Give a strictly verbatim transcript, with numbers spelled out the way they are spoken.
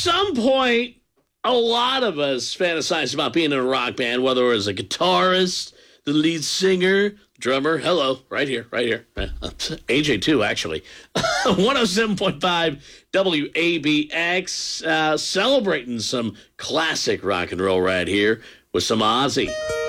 some point, a lot of us fantasized about being in a rock band, whether it was a guitarist, the lead singer, drummer. Hello, right here, right here. A J, too, actually. one oh seven point five W A B X, uh, celebrating some classic rock and roll right here with some Ozzy.